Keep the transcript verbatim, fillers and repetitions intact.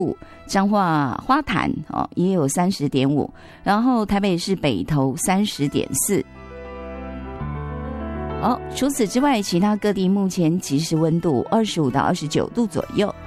彰化花坛哦也有三十点五，然后台北市北投三十点四。哦，除此之外，其他各地目前即时温度二十五到二十九度左右。